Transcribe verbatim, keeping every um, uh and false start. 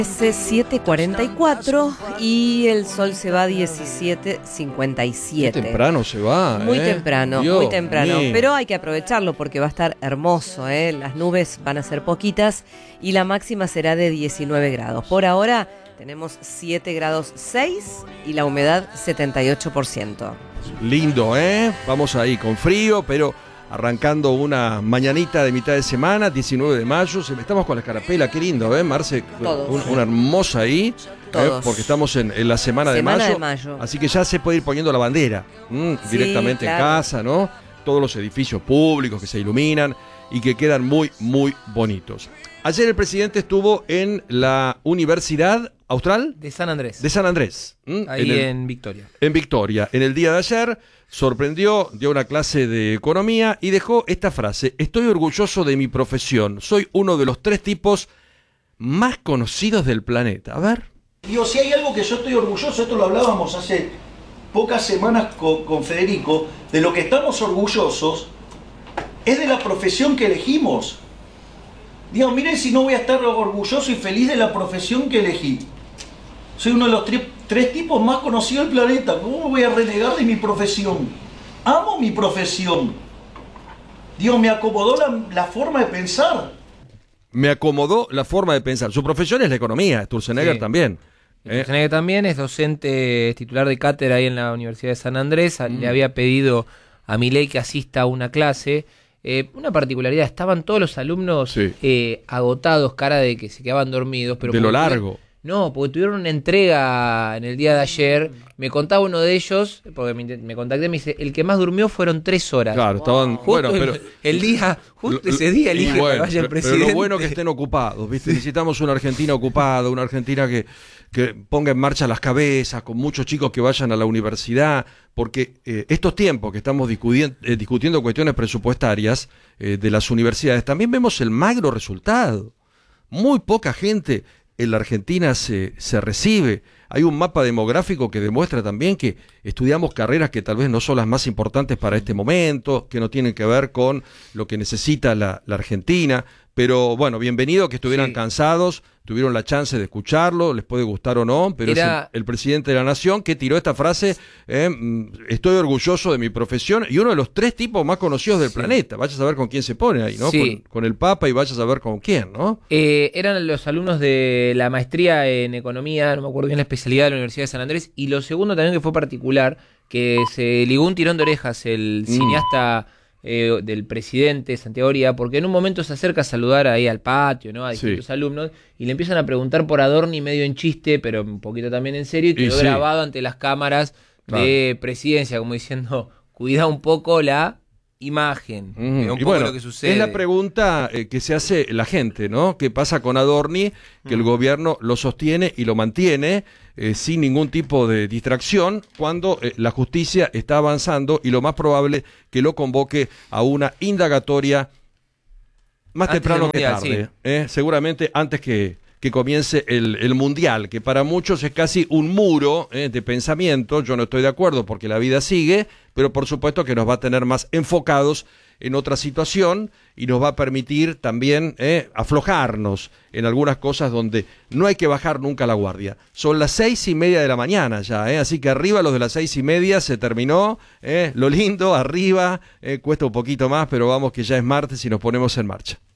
siete cuarenta y cuatro y el sol se va a diecisiete cincuenta y siete. Qué temprano se va. Muy ¿eh? temprano, Dios muy temprano. mío. Pero hay que aprovecharlo porque va a estar hermoso, ¿eh? Las nubes van a ser poquitas y la máxima será de diecinueve grados. Por ahora tenemos siete grados seis y la humedad setenta y ocho por ciento. Lindo, ¿eh? Vamos ahí con frío, pero arrancando una mañanita de mitad de semana, diecinueve de mayo. Estamos con la escarapela, qué lindo, ¿eh, Marce? Un, una hermosa ahí, ¿eh? Porque estamos en, en la semana, semana de, de, mayo, de mayo. Así que ya se puede ir poniendo la bandera ¿m? Sí, directamente claro. en casa, ¿no? Todos los edificios públicos que se iluminan y que quedan muy, muy bonitos. Ayer el presidente estuvo en la Universidad Austral de San Andrés. De San Andrés. ¿m? Ahí en, el, en Victoria. En Victoria. En el día de ayer sorprendió, dio una clase de economía y dejó esta frase: estoy orgulloso de mi profesión, soy uno de los tres tipos más conocidos del planeta. A ver. Digo, si hay algo que yo estoy orgulloso, esto lo hablábamos hace pocas semanas con, con Federico, de lo que estamos orgullosos es de la profesión que elegimos. Digo, miren si no voy a estar orgulloso y feliz de la profesión que elegí. Soy uno de los tres, tres tipos más conocidos del planeta. ¿Cómo voy a renegar de mi profesión? Amo mi profesión. Dios, me acomodó la, la forma de pensar. Me acomodó la forma de pensar. Su profesión es la economía, Sturzenegger Sí. también. ¿eh? Sturzenegger también es docente, es titular de cátedra ahí en la Universidad de San Andrés. Mm. Le había pedido a Milei que asista a una clase. Eh, una particularidad, estaban todos los alumnos Sí. eh, agotados, cara de que se quedaban dormidos. Pero de lo porque- largo. No, porque tuvieron una entrega en el día de ayer. Me contaba uno de ellos, porque me, me contacté, me dice, el que más durmió fueron tres horas. Claro, estaban. Justo Bueno, pero. el, el día, justo lo- ese día y elige bueno, que vaya el pero- presidente. Pero lo bueno que estén ocupados, ¿viste? Necesitamos una Argentina ocupada, una Argentina que, que ponga en marcha las cabezas, con muchos chicos que vayan a la universidad, porque eh, estos tiempos que estamos discutiendo, eh, discutiendo cuestiones presupuestarias eh, de las universidades, también vemos el magro resultado. Muy poca gente en la Argentina se, se recibe. Hay un mapa demográfico que demuestra también que estudiamos carreras que tal vez no son las más importantes para este momento, que no tienen que ver con lo que necesita la, la Argentina. Pero bueno, bienvenido, que estuvieran Sí. cansados, tuvieron la chance de escucharlo, les puede gustar o no, pero Era- es el, el presidente de la Nación que tiró esta frase, eh, mm, estoy orgulloso de mi profesión, y uno de los tres tipos más conocidos del Sí. planeta. Vaya a saber con quién se pone ahí, ¿no? Sí. Con, con el Papa, y vaya a saber con quién, ¿no? Eh, eran los alumnos de la maestría en economía, no me acuerdo bien la especialidad de la Universidad de San Andrés, y lo segundo también que fue particular, que se ligó un tirón de orejas el Mm. cineasta eh, del presidente Santiago Oria, porque en un momento se acerca a saludar ahí al patio, ¿no? A distintos Sí. alumnos, y le empiezan a preguntar por Adorni medio en chiste, pero un poquito también en serio, y quedó sí. grabado ante las cámaras de presidencia, como diciendo, cuida un poco la imagen, Ujú. cuida un Y poco bueno, lo que sucede. es la pregunta eh, que se hace la gente, ¿no? ¿Qué pasa con Adorni? Que el gobierno lo sostiene y lo mantiene eh, sin ningún tipo de distracción, cuando eh, la justicia está avanzando y lo más probable que lo convoque a una indagatoria más Antes temprano del que Mundial, tarde, eh, seguramente antes que, que comience el, el Mundial, que para muchos es casi un muro eh, de pensamiento. Yo no estoy de acuerdo porque la vida sigue, pero por supuesto que nos va a tener más enfocados en otra situación y nos va a permitir también eh, aflojarnos en algunas cosas donde no hay que bajar nunca la guardia. Son las seis y media de la mañana ya, eh, así que arriba los de las seis y media se terminó, eh, lo lindo, arriba, eh, cuesta un poquito más, pero vamos que ya es martes y nos ponemos en marcha.